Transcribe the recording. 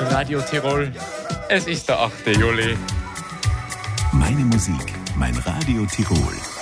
Radio Tirol. Es ist der 8. Juli. Meine Musik, mein Radio Tirol.